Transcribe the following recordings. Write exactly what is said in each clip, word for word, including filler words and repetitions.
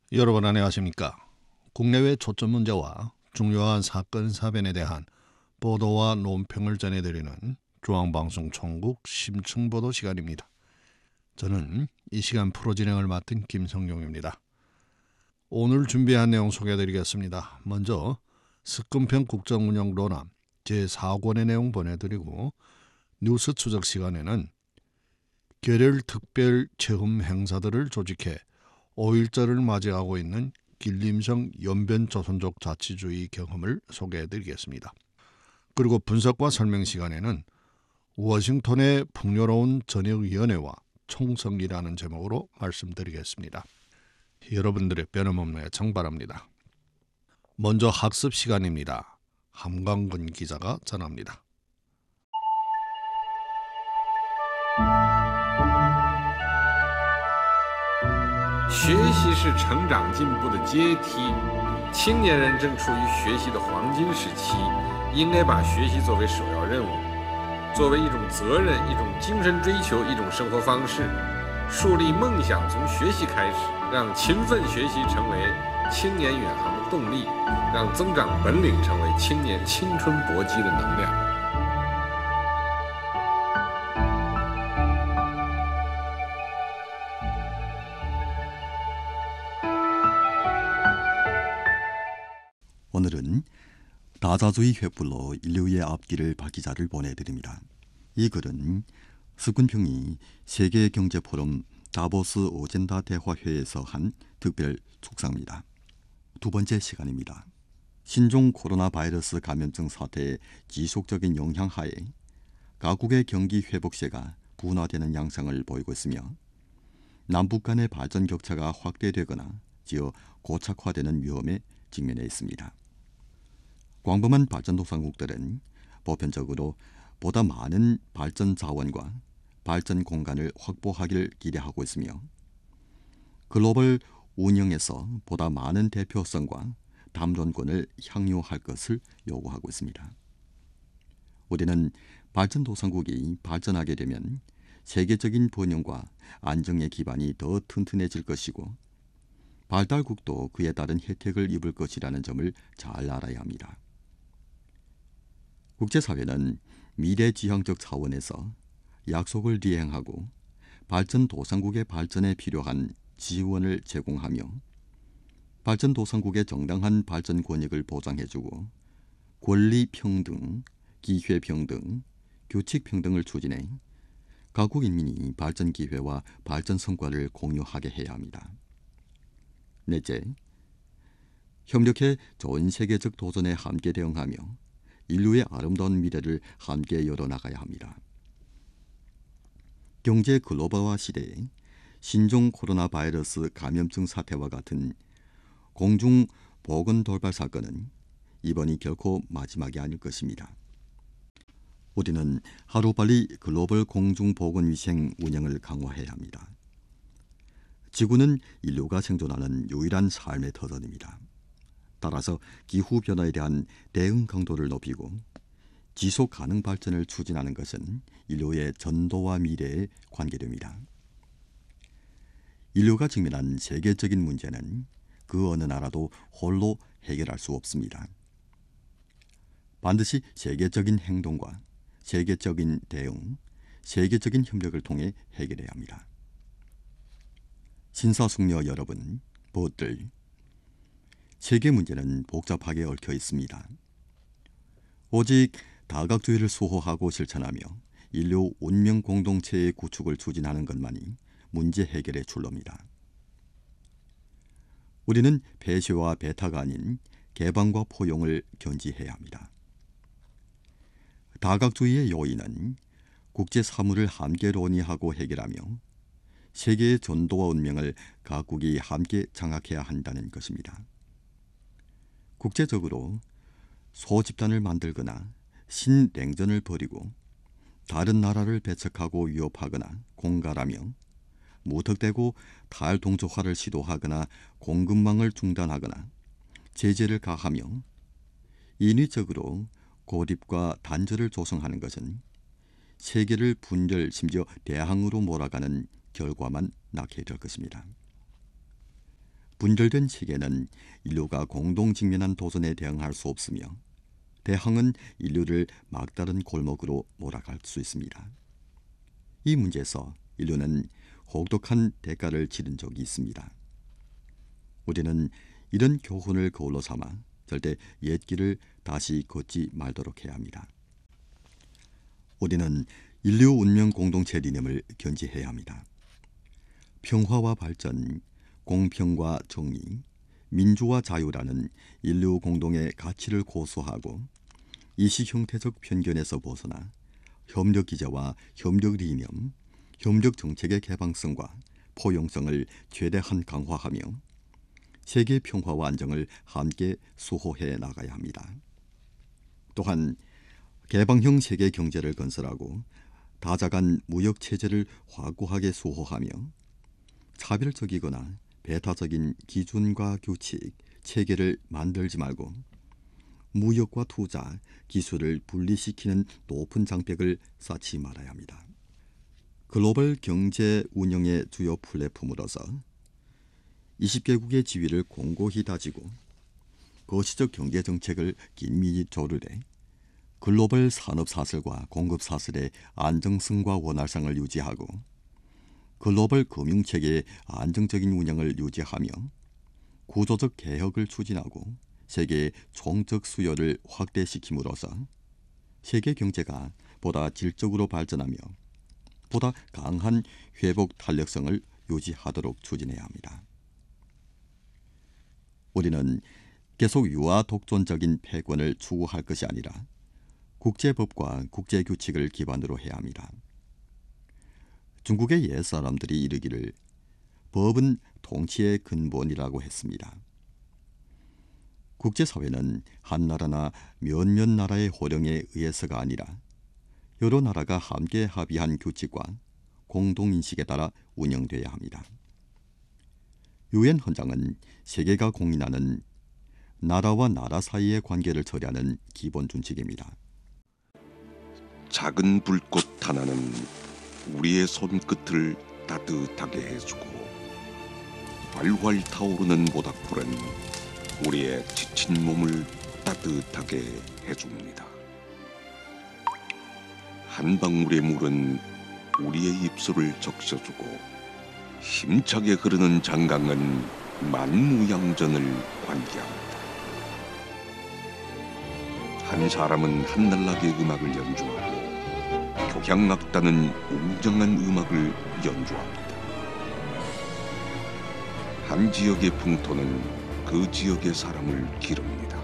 여러분 안녕하십니까? 국내외 초점 문제와 중요한 사건 사변에 대한 보도와 논평을 전해드리는 중앙방송 총국 심층보도 시간입니다. 저는 이 시간 프로 진행을 맡은 김성용입니다. 오늘 준비한 내용 소개해드리겠습니다. 먼저 스금평 국정운영론함 제사 권의 내용 보내드리고 뉴스 추적 시간에는 결일 특별 체험 행사들을 조직해 오일절을 맞이하고 있는 길림성 연변조선족 자치주의 경험을 소개해드리겠습니다. 그리고 분석과 설명 시간에는 워싱턴의 풍요로운 저녁 연애와 총성이라는 제목으로 말씀드리겠습니다. 여러분들의 변함없는 애청 바랍니다. 먼저 학습 시간입니다. 함광근 기자가 전합니다. 学习是成长进步的阶梯，青年人正处于学习的黄金时期，应该把学习作为首要任务，作为一种责任、一种精神追求、一种生活方式。树立梦想从学习开始，让勤奋学习成为青年远航的动力，让增长本领成为青年青春搏击的能量。 오늘은 다자주의 횃불로 인류의 앞길을 밝히자를 보내드립니다. 이 글은 스군평이 세계경제포럼 다보스 오젠다 대화회에서 한 특별 축사입니다. 두 번째 시간입니다. 신종 코로나 바이러스 감염증 사태의 지속적인 영향 하에 각국의 경기 회복세가 둔화되는 양상을 보이고 있으며 남북 간의 발전 격차가 확대되거나 지어 고착화되는 위험에 직면해 있습니다. 광범한 발전도상국들은 보편적으로 보다 많은 발전 자원과 발전 공간을 확보하길 기대하고 있으며 글로벌 운영에서 보다 많은 대표성과 담론권을 향유할 것을 요구하고 있습니다. 우리는 발전도상국이 발전하게 되면 세계적인 번영과 안정의 기반이 더 튼튼해질 것이고 발달국도 그에 따른 혜택을 입을 것이라는 점을 잘 알아야 합니다. 국제사회는 미래지향적 차원에서 약속을 이행하고 발전도상국의 발전에 필요한 지원을 제공하며 발전도상국의 정당한 발전 권익을 보장해주고 권리평등, 기회평등, 규칙평등을 추진해 각국 인민이 발전 기회와 발전 성과를 공유하게 해야 합니다. 넷째, 협력해 좋은 세계적 도전에 함께 대응하며 인류의 아름다운 미래를 함께 열어나가야 합니다. 경제 글로벌화 시대에 신종 코로나 바이러스 감염증 사태와 같은 공중 보건 돌발 사건은 이번이 결코 마지막이 아닐 것입니다. 우리는 하루빨리 글로벌 공중 보건 위생 운영을 강화해야 합니다. 지구는 인류가 생존하는 유일한 삶의 터전입니다. 따라서 기후변화에 대한 대응 강도를 높이고 지속 가능 발전을 추진하는 것은 인류의 전도와 미래에 관계됩니다. 인류가 직면한 세계적인 문제는 그 어느 나라도 홀로 해결할 수 없습니다. 반드시 세계적인 행동과 세계적인 대응, 세계적인 협력을 통해 해결해야 합니다. 신사숙녀 여러분, 무엇들 세계 문제는 복잡하게 얽혀 있습니다. 오직 다각주의를 수호하고 실천하며 인류 운명 공동체의 구축을 추진하는 것만이 문제 해결의 출로입니다. 우리는 폐쇄와 배타가 아닌 개방과 포용을 견지해야 합니다. 다각주의의 요인은 국제 사무를 함께 논의하고 해결하며 세계의 전도와 운명을 각국이 함께 장악해야 한다는 것입니다. 국제적으로 소집단을 만들거나 신냉전을 벌이고 다른 나라를 배척하고 위협하거나 공갈하며 무턱대고 탈동조화를 시도하거나 공급망을 중단하거나 제재를 가하며 인위적으로 고립과 단절을 조성하는 것은 세계를 분열 심지어 대항으로 몰아가는 결과만 낳게 될 것입니다. 분절된 세계는 인류가 공동 직면한 도전에 대응할 수 없으며 대항은 인류를 막다른 골목으로 몰아갈 수 있습니다. 이 문제에서 인류는 혹독한 대가를 치른 적이 있습니다. 우리는 이런 교훈을 거울로 삼아 절대 옛 길을 다시 걷지 말도록 해야 합니다. 우리는 인류 운명 공동체理念을 견지해야 합니다. 평화와 발전, 공평과 정의, 민주와 자유라는 인류 공동의 가치를 고수하고 이시 형태적 편견에서 벗어나 협력 기제와 협력 이념, 협력 정책의 개방성과 포용성을 최대한 강화하며 세계 평화와 안정을 함께 수호해 나가야 합니다. 또한 개방형 세계 경제를 건설하고 다자간 무역 체제를 확고하게 수호하며 차별적이거나 배타적인 기준과 규칙, 체계를 만들지 말고 무역과 투자, 기술을 분리시키는 높은 장벽을 쌓지 말아야 합니다. 글로벌 경제 운영의 주요 플랫폼으로서 이십 개국의 지위를 공고히 다지고 거시적 경제 정책을 긴밀히 조율해 글로벌 산업 사슬과 공급 사슬의 안정성과 원활성을 유지하고 글로벌 금융 체계의 안정적인 운영을 유지하며 구조적 개혁을 추진하고 세계의 총적 수요를 확대시킴으로써 세계 경제가 보다 질적으로 발전하며 보다 강한 회복 탄력성을 유지하도록 추진해야 합니다. 우리는 계속 유아 독존적인 패권을 추구할 것이 아니라 국제법과 국제규칙을 기반으로 해야 합니다. 중국의 옛사람들이 이르기를 법은 통치의 근본이라고 했습니다. 국제사회는 한 나라나 몇몇 나라의 호령에 의해서가 아니라 여러 나라가 함께 합의한 규칙과 공동인식에 따라 운영돼야 합니다. 유엔 헌장은 세계가 공인하는 나라와 나라 사이의 관계를 처리하는 기본 준칙입니다. 작은 불꽃 하나는 우리의 손끝을 따뜻하게 해주고 활활 타오르는 모닥불은 우리의 지친 몸을 따뜻하게 해줍니다. 한 방울의 물은 우리의 입술을 적셔주고 힘차게 흐르는 장강은 만무양전을 환기합니다. 한 사람은 한날나게 음악을 연주하고 교향악단은 웅장한 음악을 연주합니다. 한 지역의 풍토는 그 지역의 사람을 기릅니다.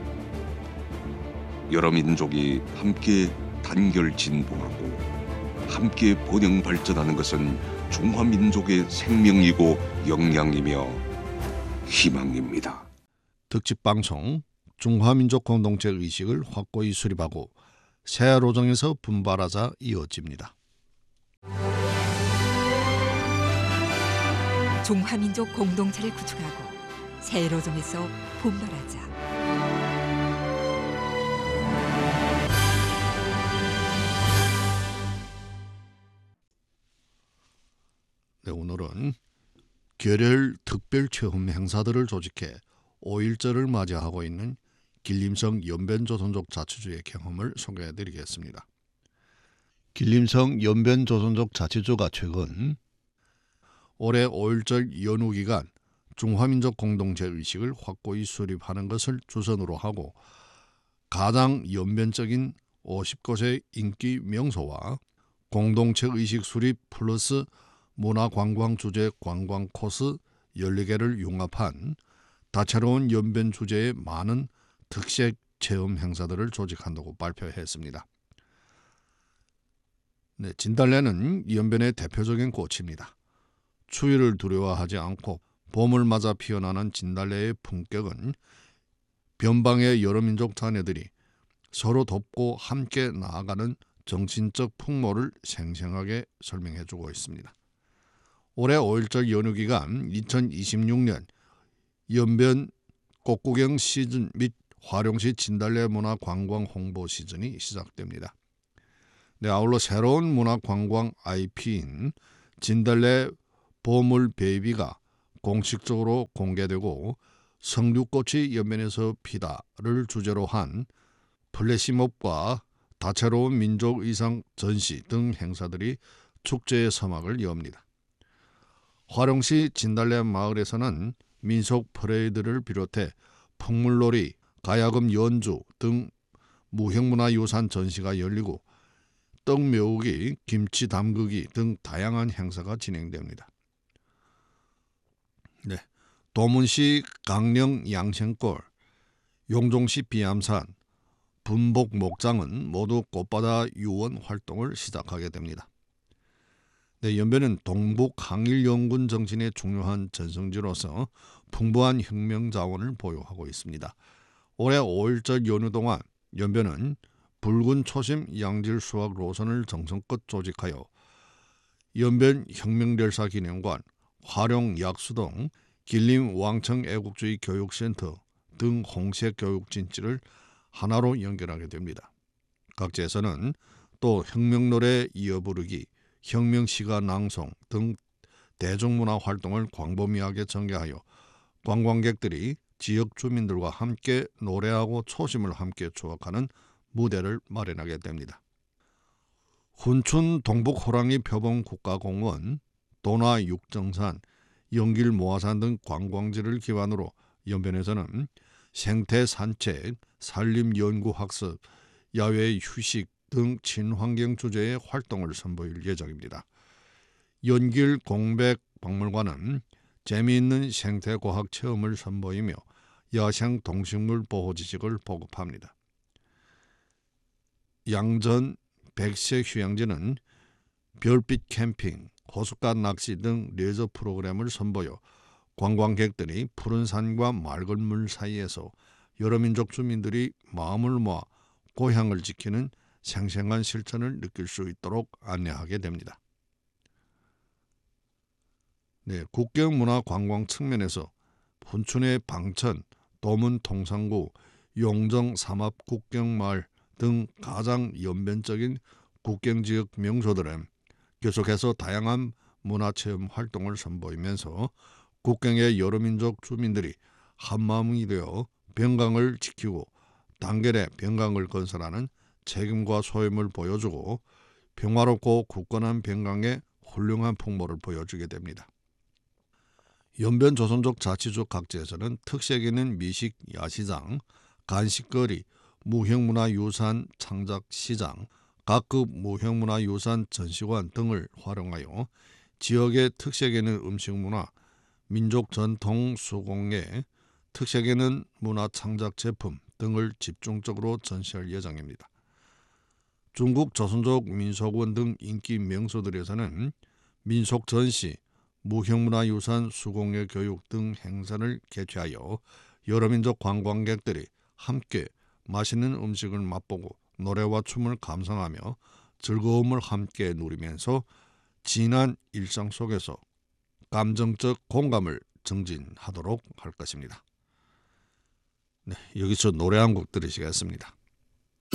여러 민족이 함께 단결 진보하고 함께 번영 발전하는 것은 중화민족의 생명이고 역량이며 희망입니다. 특집 방송 중화민족 공동체 의식을 확고히 수립하고 새 로정에서 분발하자 이어집니다. 중화민족 공동체를 구축하고 새 로정에서 분발하자. 네, 오늘은 결혈 특별 체험 행사들을 조직해 오일절을 맞이하고 있는 길림성 연변조선족 자치주의 경험을 소개해드리겠습니다. 길림성 연변조선족 자치주가 최근 올해 오일절 연휴 기간 중화민족 공동체 의식을 확고히 수립하는 것을 주선으로 하고 가장 연변적인 오십 곳의 인기 명소와 공동체 의식 수립 플러스 문화관광 주제 관광 코스 열네 개를 융합한 다채로운 연변 주제의 많은 특색 체험 행사들을 조직한다고 발표했습니다. 네, 진달래는 연변의 대표적인 꽃입니다. 추위를 두려워하지 않고 봄을 맞아 피어나는 진달래의 품격은 변방의 여러 민족 자녀들이 서로 돕고 함께 나아가는 정신적 풍모를 생생하게 설명해주고 있습니다. 올해 오일절 연휴 기간 이천이십육 년 연변 꽃구경 시즌 및 화룡시 진달래 문화 관광 홍보 시즌이 시작됩니다. 네, 아울러 새로운 문화 관광 아이피인 진달래 보물 베이비가 공식적으로 공개되고 석류꽃이 연변에서 피다를 주제로 한 플래시몹과 다채로운 민족 의상 전시 등 행사들이 축제의 서막을 여옵니다. 화령시 진달래 마을에서는 민속 퍼레이드를 비롯해 풍물놀이, 가야금 연주 등 무형문화유산 전시가 열리고 떡 묘기, 김치 담그기 등 다양한 행사가 진행됩니다. 네, 도문시 강령 양생골, 용종시 비암산, 분복 목장은 모두 꽃바다 유원 활동을 시작하게 됩니다. 네, 연변은 동북 항일 연군 정신의 중요한 전성지로서 풍부한 혁명 자원을 보유하고 있습니다. 올해 오일절 연휴 동안 연변은 붉은 초심 양질 수학 노선을 정성껏 조직하여 연변 혁명열사 기념관, 화룡 약수동, 길림 왕청 애국주의 교육센터 등 홍색 교육 진지를 하나로 연결하게 됩니다. 각지에서는 또 혁명노래 이어 부르기, 혁명시가 낭송 등 대중문화 활동을 광범위하게 전개하여 관광객들이 지역 주민들과 함께 노래하고 초심을 함께 추억하는 무대를 마련하게 됩니다. 훈춘 동북호랑이 표범 국가공원, 도나 육정산, 영길 모화산 등 관광지를 기반으로 연변에서는 생태 산책, 산림 연구 학습, 야외 휴식 등 친환경 주제의 활동을 선보일 예정입니다. 연길 공백 박물관은 재미있는 생태과학 체험을 선보이며 야생 동식물 보호 지식을 보급합니다. 양전 백색 휴양지는 별빛 캠핑, 호숫가 낚시 등 레저 프로그램을 선보여 관광객들이 푸른 산과 맑은 물 사이에서 여러 민족 주민들이 마음을 모아 고향을 지키는 생생한 실천을 느낄 수 있도록 안내하게 됩니다. 네, 국경문화관광 측면에서 훈춘의 방천, 도문 통상구, 용정 삼합국경마을 등 가장 연변적인 국경지역 명소들은 계속해서 다양한 문화체험 활동을 선보이면서 국경의 여러 민족 주민들이 한마음이 되어 병강을 지키고 단결에 병강을 건설하는 책임과 소임을 보여주고 평화롭고 굳건한 병강의 훌륭한 풍모를 보여주게 됩니다. 연변 조선족 자치주 각지에서는 특색 있는 미식 야시장, 간식거리, 무형문화유산 창작시장, 각급 무형문화유산 전시관 등을 활용하여 지역의 특색 있는 음식문화, 민족 전통 수공예, 특색 있는 문화 창작 제품 등을 집중적으로 전시할 예정입니다. 중국 조선족 민속원 등 인기 명소들에서는 민속 전시, 무형문화유산 수공예 교육 등 행사를 개최하여 여러 민족 관광객들이 함께 맛있는 음식을 맛보고 노래와 춤을 감상하며 즐거움을 함께 누리면서 진한 일상 속에서 감정적 공감을 증진하도록 할 것입니다. 네, 여기서 노래 한 곡 들으시겠습니다.